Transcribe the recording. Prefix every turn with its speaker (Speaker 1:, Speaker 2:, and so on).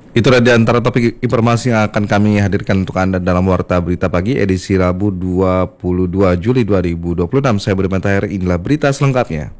Speaker 1: Itu di antara topik informasi yang akan kami hadirkan untuk Anda dalam Warta Berita Pagi edisi Rabu 22 Juli 2026. Saya Budi Matahir, inilah berita selengkapnya.